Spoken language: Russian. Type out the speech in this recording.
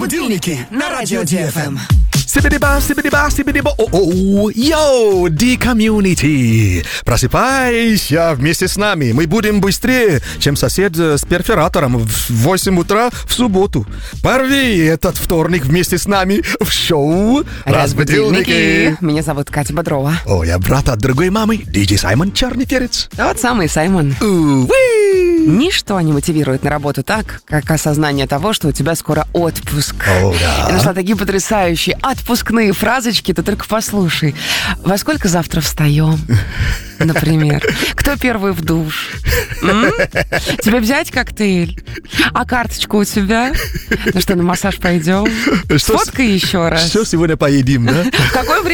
Будильники на Радио ДФМ. Сибидиба, о-о-о, йоу, D-Community. Просыпайся вместе с нами. Мы будем быстрее, чем сосед с перфоратором в 8 утра в субботу. Порви этот вторник вместе с нами в шоу «Разбудильники». Меня зовут Катя Бодрова. О, я брат от другой мамы, DJ Саймон Черный Перец. Тот самый Саймон. Уи! Ничто не мотивирует на работу так, как осознание того, что у тебя скоро отпуск. О, да. Я нашла такие потрясающие отпускные фразочки, ты только послушай. Во сколько завтра встаем? Например. Кто первый в душ? Тебе взять коктейль? А карточку у тебя? Ну что, на массаж пойдем? Сфоткай еще раз. Что сегодня поедим, да? В какое время